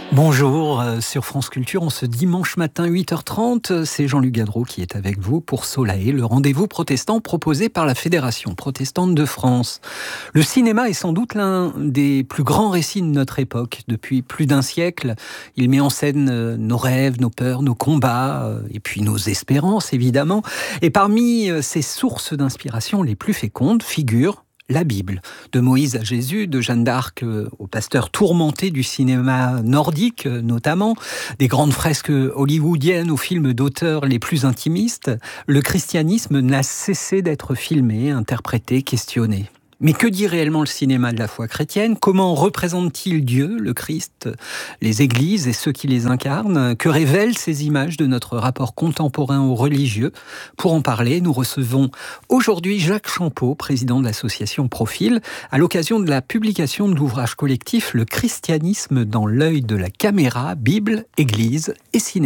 Bonjour, sur France Culture, en ce dimanche matin 8h30, c'est Jean-Luc Gadreau qui est avec vous pour Solae, le rendez-vous protestant proposé par la Fédération protestante de France. Le cinéma est sans doute l'un des plus grands récits de notre époque. Depuis plus d'un siècle, il met en scène nos rêves, nos peurs, nos combats, et puis nos espérances évidemment. Et parmi ces sources d'inspiration les plus fécondes figurent la Bible, de Moïse à Jésus, de Jeanne d'Arc au pasteur tourmenté du cinéma nordique notamment, des grandes fresques hollywoodiennes aux films d'auteurs les plus intimistes, le christianisme n'a cessé d'être filmé, interprété, questionné. Mais que dit réellement le cinéma de la foi chrétienne ? Comment représente-t-il Dieu, le Christ, les églises et ceux qui les incarnent ? Que révèlent ces images de notre rapport contemporain aux religieux ? Pour en parler, nous recevons aujourd'hui Jacques Champeau, président de l'association Profil, à l'occasion de la publication de l'ouvrage collectif « Le christianisme dans l'œil de la caméra, Bible, Église et cinéma ».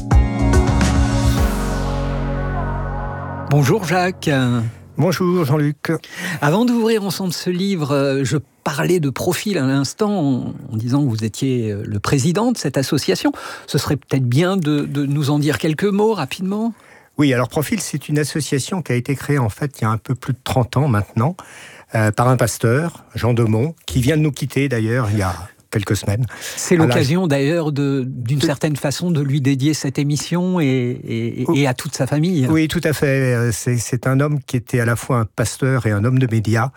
Bonjour Jacques. Bonjour Jean-Luc. Avant d'ouvrir ensemble ce livre, je parlais de Profil à l'instant en disant que vous étiez le président de cette association. Ce serait peut-être bien de nous en dire quelques mots rapidement. Oui, alors Profil, c'est une association qui a été créée en fait il y a un peu plus de 30 ans maintenant par un pasteur, Jean Demont, qui vient de nous quitter d'ailleurs il y a quelques semaines. C'est l'occasion d'ailleurs d'une certaine façon de lui dédier cette émission et à toute sa famille. Oui, tout à fait. C'est un homme qui était à la fois un pasteur et un homme de médias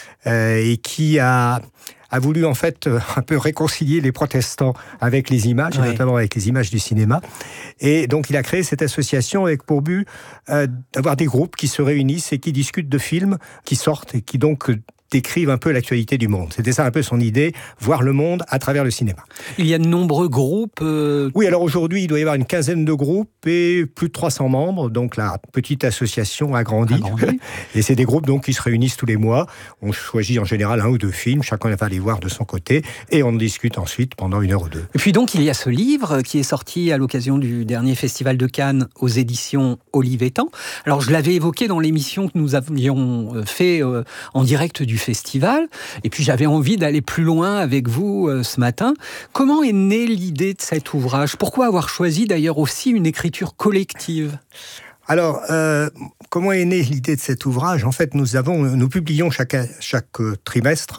et qui a voulu en fait un peu réconcilier les protestants avec les images, oui, notamment avec les images du cinéma. Et donc il a créé cette association avec pour but d'avoir des groupes qui se réunissent et qui discutent de films qui sortent et qui donc décrivent un peu l'actualité du monde. C'était ça un peu son idée, voir le monde à travers le cinéma. Il y a de nombreux groupes Oui, alors aujourd'hui, il doit y avoir une quinzaine de groupes et plus de 300 membres, donc la petite association a grandi. Et c'est des groupes donc qui se réunissent tous les mois. On choisit en général 1 ou 2 films, chacun va les voir de son côté, et on discute ensuite pendant 1 heure ou 2. Et puis donc, il y a ce livre qui est sorti à l'occasion du dernier Festival de Cannes aux éditions Olivetan. Alors, je l'avais évoqué dans l'émission que nous avions fait en direct du festival, et puis j'avais envie d'aller plus loin avec vous ce matin. Comment est née l'idée de cet ouvrage ? Pourquoi avoir choisi d'ailleurs aussi une écriture collective ? Alors, comment est née l'idée de cet ouvrage ? En fait, nous publions chaque trimestre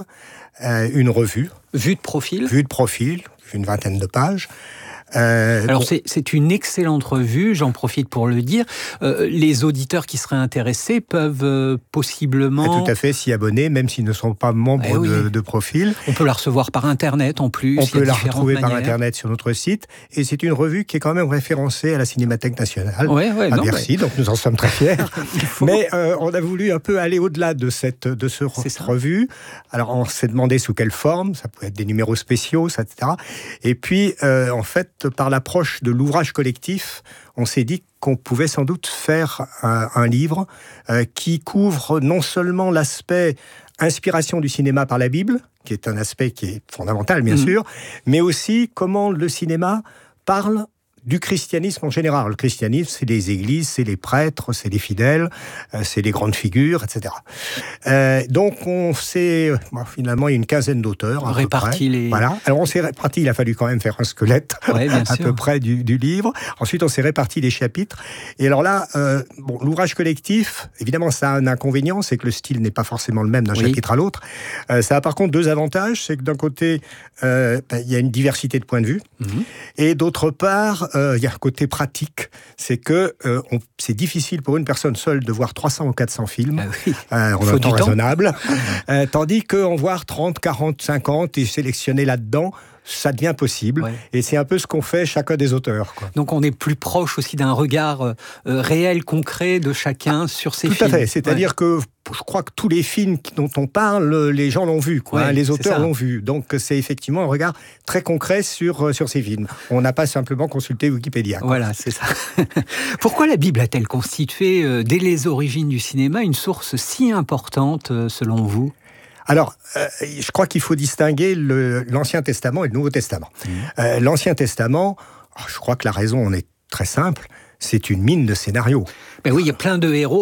une revue. Vue de profil. Vue de profil, une 20aine de pages. Alors c'est une excellente revue, j'en profite pour le dire. Les auditeurs qui seraient intéressés peuvent possiblement... Tout à fait, s'y abonner, même s'ils ne sont pas membres de Profil. On peut la recevoir par Internet en plus. On peut la retrouver par Internet sur notre site. Et c'est une revue qui est quand même référencée à la Cinémathèque nationale, à Bercy, donc nous en sommes très fiers. Mais on a voulu un peu aller au-delà de cette revue. Alors on s'est demandé sous quelle forme, ça peut être des numéros spéciaux, etc. Et puis, en fait, par l'approche de l'ouvrage collectif, on s'est dit qu'on pouvait sans doute faire un livre qui couvre non seulement l'aspect inspiration du cinéma par la Bible, qui est un aspect qui est fondamental bien sûr, mais aussi comment le cinéma parle du christianisme en général. Le christianisme, c'est les églises, c'est les prêtres, c'est les fidèles, c'est les grandes figures, etc. Donc, finalement, il y a une quinzaine d'auteurs. On répartit les... Voilà. Alors, on s'est répartis, il a fallu quand même faire un squelette à peu près du livre. Ensuite, on s'est réparti les chapitres. Et alors là, l'ouvrage collectif, évidemment, ça a un inconvénient, c'est que le style n'est pas forcément le même d'un chapitre à l'autre. Ça a par contre 2 avantages, c'est que d'un côté, il y a une diversité de points de vue, et d'autre part, il y a un côté pratique, c'est que c'est difficile pour une personne seule de voir 300 ou 400 films en un temps raisonnable, tandis qu'en voir 30, 40, 50 et sélectionner là-dedans, ça devient possible. Et c'est un peu ce qu'ont fait chacun des auteurs. Donc on est plus proche aussi d'un regard réel, concret de chacun sur ces films. Tout à fait, c'est-à-dire que je crois que tous les films dont on parle, les gens l'ont vu, les auteurs l'ont vu. Donc c'est effectivement un regard très concret sur ces films. On n'a pas simplement consulté Wikipédia. Voilà, c'est ça. Pourquoi la Bible a-t-elle constitué, dès les origines du cinéma, une source si importante, selon vous ? Alors, je crois qu'il faut distinguer l'Ancien Testament et le Nouveau Testament. L'Ancien Testament, je crois que la raison en est très simple, c'est une mine de scénarios. Ben oui, il y a plein de héros.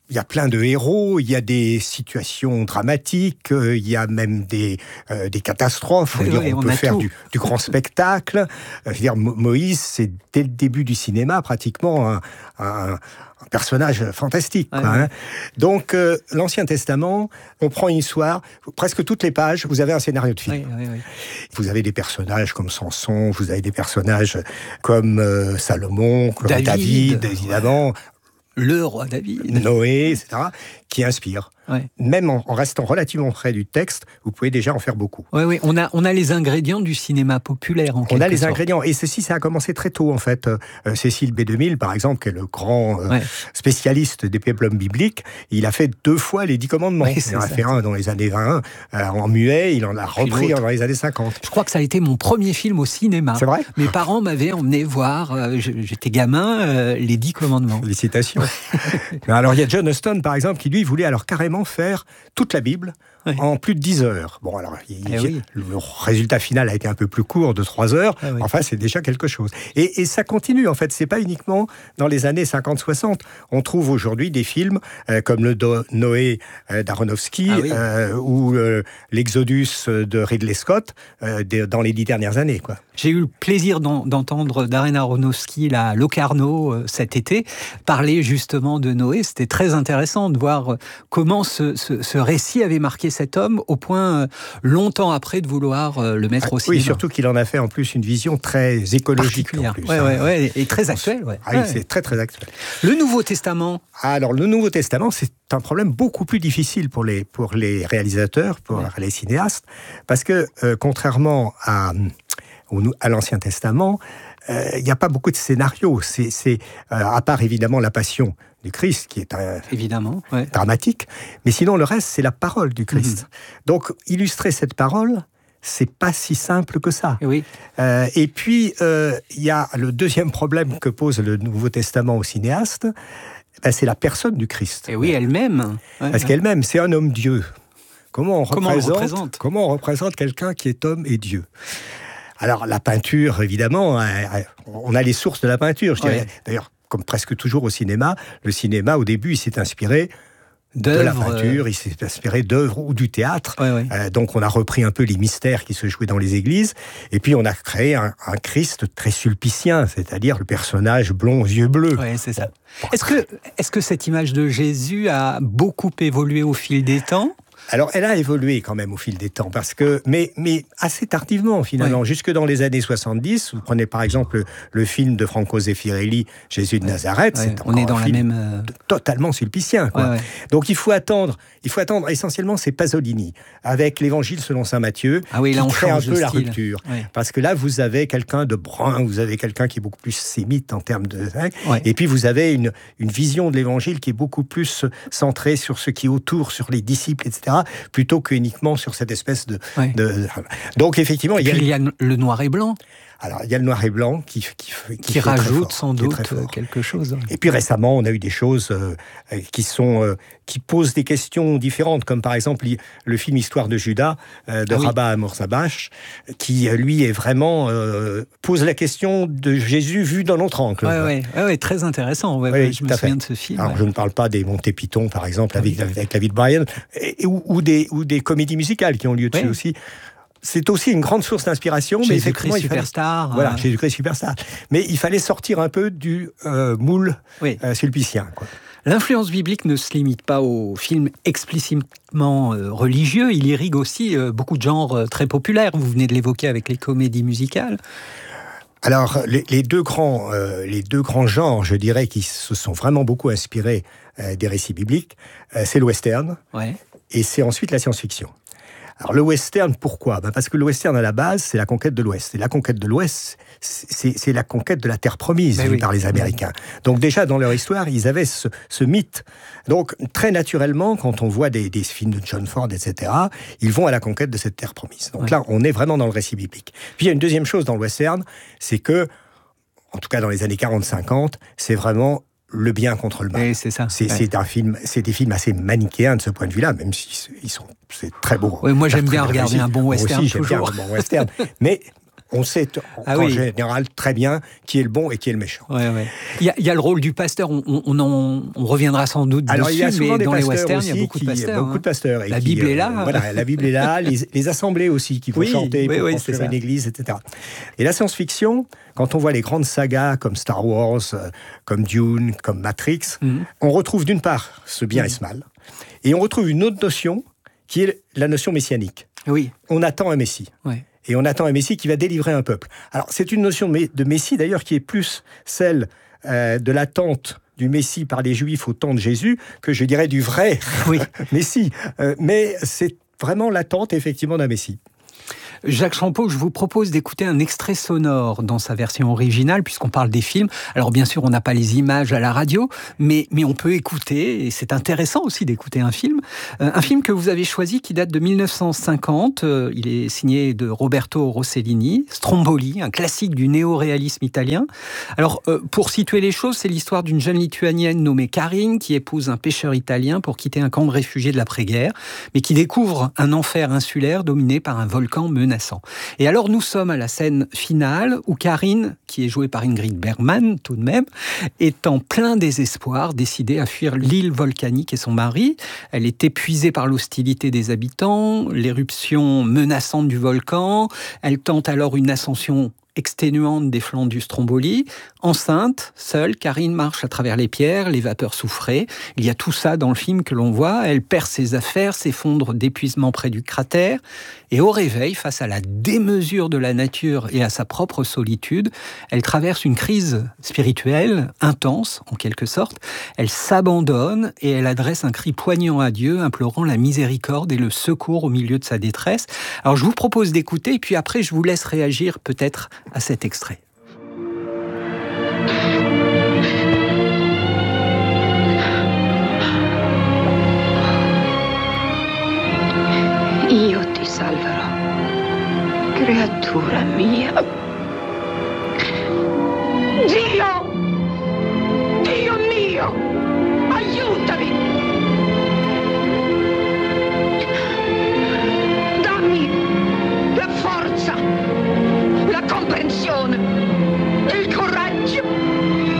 il y a plein de héros, il y a des situations dramatiques, il y a même des catastrophes. On peut faire du grand spectacle. Je veux dire, Moïse, c'est dès le début du cinéma pratiquement un personnage fantastique. Donc, l'Ancien Testament, on prend une histoire, presque toutes les pages, vous avez un scénario de film. Vous avez des personnages comme Samson, vous avez des personnages comme Salomon, comme David évidemment. Le roi David. Noé, etc., qui inspirent. Même en restant relativement près du texte, vous pouvez déjà en faire beaucoup. Oui, on a les ingrédients du cinéma populaire, en quelque sorte. On a les ingrédients, et ceci, ça a commencé très tôt, en fait. Cécile B2000, par exemple, qui est le grand spécialiste des péplums bibliques, il a fait 2 fois les 10 commandements. Il en a fait un dans les années 20, en muet, il en a repris dans les années 50. Je crois que ça a été mon premier film au cinéma. C'est vrai ? Mes parents m'avaient emmené voir, j'étais gamin, les 10 commandements. Félicitations. Alors, il y a John Huston, par exemple, qui lui voulait alors carrément faire toute la Bible en plus de 10 heures. Bon, alors, le résultat final a été un peu plus court, de 3 heures. Enfin, c'est déjà quelque chose. Et ça continue, en fait. C'est pas uniquement dans les années 50-60. On trouve aujourd'hui des films comme le Noé d'Aronofsky ou l'Exodus de Ridley Scott dans les 10 dernières années, quoi. J'ai eu le plaisir d'entendre Darren Aronofsky, Locarno, cet été, parler justement de Noé. C'était très intéressant de voir comment ce récit avait marqué cet homme, au point, longtemps après, de vouloir le mettre au cinéma. Oui, surtout qu'il en a fait en plus une vision très écologique. En plus, et très actuelle. C'est très, très actuel. Le Nouveau Testament. Alors, le Nouveau Testament, c'est un problème beaucoup plus difficile pour les réalisateurs, pour les cinéastes, parce que, contrairement à l'Ancien Testament, il n'y a pas beaucoup de scénarios. C'est à part évidemment la Passion du Christ, qui est évidemment dramatique, mais sinon le reste, c'est la parole du Christ. Donc, illustrer cette parole, c'est pas si simple que ça. Et puis, il y a le deuxième problème que pose le Nouveau Testament aux cinéastes, c'est la personne du Christ. Et elle-même. Parce qu'elle-même, c'est un homme-dieu. Comment on représente quelqu'un qui est homme et Dieu ? Alors, la peinture, évidemment, on a les sources de la peinture, je dirais. D'ailleurs, comme presque toujours au cinéma, le cinéma, au début, il s'est inspiré de la peinture, il s'est inspiré d'œuvres ou du théâtre. Donc, on a repris un peu les mystères qui se jouaient dans les églises, et puis on a créé un Christ très sulpicien, c'est-à-dire le personnage blond aux yeux bleus. C'est ça. Est-ce que cette image de Jésus a beaucoup évolué au fil des temps ? Alors, elle a évolué quand même au fil des temps, mais assez tardivement, finalement. Jusque dans les années 70, vous prenez par exemple le film de Franco Zeffirelli, Jésus de Nazareth, c'est encore un film totalement sulpicien. Donc, il faut attendre essentiellement, c'est Pasolini, avec l'Évangile selon saint Matthieu, qui crée un peu la rupture. Parce que là, vous avez quelqu'un de brun, vous avez quelqu'un qui est beaucoup plus sémite en termes de... Et puis, vous avez une vision de l'Évangile qui est beaucoup plus centrée sur ce qui est autour, sur les disciples, etc., plutôt qu'uniquement sur cette espèce de... Donc, effectivement... il y a le noir et blanc. Alors, il y a le noir et blanc qui rajoute sans doute quelque chose. Et puis récemment, on a eu des choses qui posent des questions différentes, comme par exemple le film Histoire de Judas de Rabat Amorsabach, qui lui est vraiment pose la question de Jésus vu d'un autre angle. Très intéressant. Je me souviens de ce film. Alors, je ne parle pas des Monty Python, par exemple, avec David Bryan, ou des comédies musicales qui ont lieu dessus aussi. C'est aussi une grande source d'inspiration. Jésus-Christ Superstar. Voilà, Jésus-Christ Superstar. Mais il fallait sortir un peu du moule sulpicien, quoi. L'influence biblique ne se limite pas aux films explicitement religieux. Il irrigue aussi beaucoup de genres très populaires. Vous venez de l'évoquer avec les comédies musicales. Alors, les deux grands genres, je dirais, qui se sont vraiment beaucoup inspirés des récits bibliques, c'est le western et c'est ensuite la science-fiction. Alors le western, pourquoi ? Parce que le western, à la base, c'est la conquête de l'Ouest. Et la conquête de l'Ouest, c'est la conquête de la terre promise par les Américains. Donc déjà, dans leur histoire, ils avaient ce mythe. Donc très naturellement, quand on voit des films de John Ford, etc., ils vont à la conquête de cette terre promise. Donc là, on est vraiment dans le récit biblique. Puis il y a une deuxième chose dans le western, c'est que, en tout cas dans les années 40-50, c'est vraiment le bien contre le mal. C'est ça. C'est des films assez manichéens de ce point de vue-là, même si c'est très beau. Moi, j'aime bien regarder un bon western. Moi aussi, j'aime bien un bon western. Mais on sait en général très bien qui est le bon et qui est le méchant. Il y a le rôle du pasteur, on reviendra sans doute dessus, il y a souvent mais dans les westerns, il y a beaucoup de pasteurs. La Bible est là. Voilà, la Bible est là, les assemblées aussi qui vont chanter pour construire une église, etc. Et la science-fiction, quand on voit les grandes sagas comme Star Wars, comme Dune, comme Matrix, on retrouve d'une part ce bien et ce mal, et on retrouve une autre notion qui est la notion messianique. Oui. On attend un Messie. Et on attend un Messie qui va délivrer un peuple. Alors, c'est une notion de Messie, d'ailleurs, qui est plus celle de l'attente du Messie par les Juifs au temps de Jésus, que je dirais du vrai Messie. Mais c'est vraiment l'attente, effectivement, d'un Messie. Jacques Champeau, je vous propose d'écouter un extrait sonore dans sa version originale, puisqu'on parle des films. Alors bien sûr, on n'a pas les images à la radio, mais on peut écouter, et c'est intéressant aussi d'écouter un film. Un film que vous avez choisi, qui date de 1950. Il est signé de Roberto Rossellini, Stromboli, un classique du néo-réalisme italien. Alors, pour situer les choses, c'est l'histoire d'une jeune Lituanienne nommée Karine, qui épouse un pêcheur italien pour quitter un camp de réfugiés de l'après-guerre, mais qui découvre un enfer insulaire dominé par un volcan menaçant. Et alors nous sommes à la scène finale où Karine, qui est jouée par Ingrid Bergman tout de même, est en plein désespoir, décidée à fuir l'île volcanique et son mari. Elle est épuisée par l'hostilité des habitants, l'éruption menaçante du volcan. Elle tente alors une ascension exténuante des flancs du Stromboli. Enceinte, seule, Karine marche à travers les pierres, les vapeurs soufrées. Il y a tout ça dans le film que l'on voit. Elle perd ses affaires, s'effondre d'épuisement près du cratère. Et au réveil, face à la démesure de la nature et à sa propre solitude, elle traverse une crise spirituelle intense, en quelque sorte. Elle s'abandonne et elle adresse un cri poignant à Dieu, implorant la miséricorde et le secours au milieu de sa détresse. Alors je vous propose d'écouter, et puis après je vous laisse réagir peut-être à cet extrait. Io ti salverò, creatura mia.